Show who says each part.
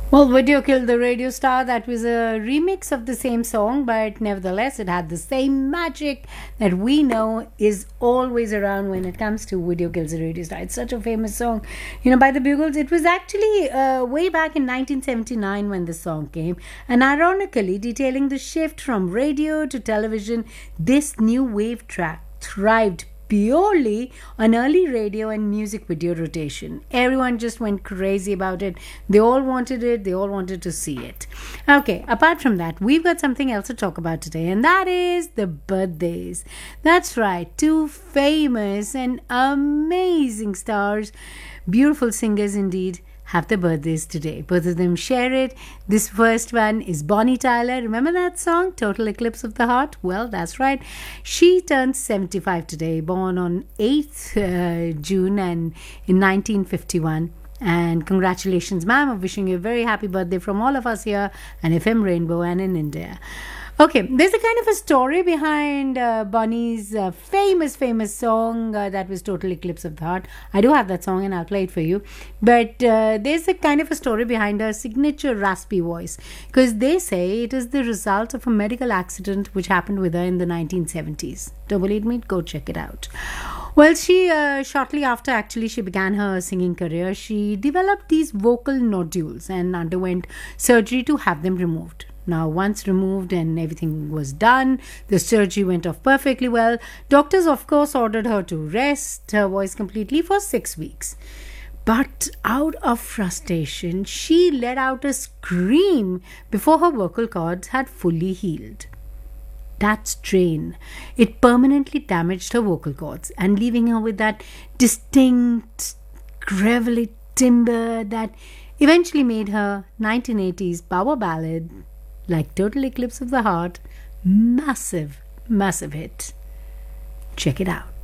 Speaker 1: Well, Video Killed the Radio Star, that was a remix of the same song, but nevertheless, it had the same magic that we know is always around when it comes to Video Kills the Radio Star. It's such a famous song, by the Bugles. It was actually way back in 1979 when the song came, and ironically, detailing the shift from radio to television, this new wave track thrived purely on early radio and music video rotation. Everyone just went crazy about it. They all wanted it. They all wanted to see it. Okay, apart from that, we've got something else to talk about today, and that is the birthdays. That's right, two famous and amazing stars, beautiful singers indeed, have their birthdays today. Both of them share it. This first one is Bonnie Tyler. Remember that song, Total Eclipse of the Heart? Well, that's right. She turns 75 today, born on 8th June and in 1951. And congratulations, ma'am. I'm wishing you a very happy birthday from all of us here and FM Rainbow and in India. Okay, there's a kind of a story behind Bonnie's famous song that was Total Eclipse of the Heart. I do have that song and I'll play it for you. But there's a kind of a story behind her signature raspy voice, because they say it is the result of a medical accident which happened with her in the 1970s. Don't believe me? Go check it out. Well, she shortly after actually she began her singing career, she developed these vocal nodules and underwent surgery to have them removed. Now, once removed and everything was done, the surgery went off perfectly well. Doctors, of course, ordered her to rest her voice completely for 6 weeks. But out of frustration, she let out a scream before her vocal cords had fully healed. That strain, it permanently damaged her vocal cords and leaving her with that distinct, gravelly timbre that eventually made her 1980s power ballad like Total Eclipse of the Heart massive hit. Check it out.